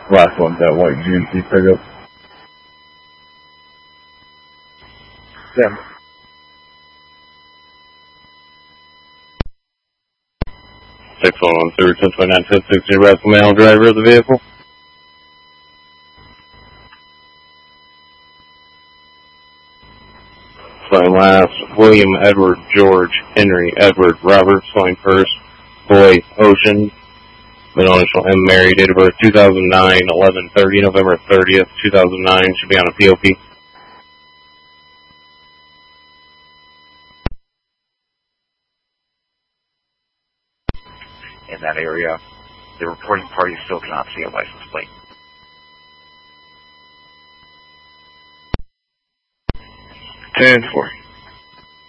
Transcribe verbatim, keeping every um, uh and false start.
Last one's that white G M C pickup. Yeah. six one one three, ten twenty-nine, ten sixty, Rascal Male, driver of the vehicle. Flying last, William Edward George Henry Edward Robert, flying first, Boy Ocean, middle initial M, Mary, date of birth two thousand nine, eleven thirty, November thirtieth, two thousand nine, should be on a P O P. In that area, the reporting party still cannot see a license plate. ten four.